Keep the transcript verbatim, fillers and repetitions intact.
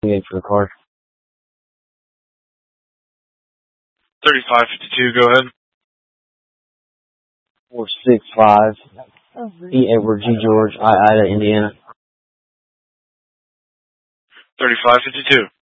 Wait for the car. thirty-five fifty-two, go ahead. four six five, E. Edward G. George, I. Ida, Indiana. thirty-five fifty-two.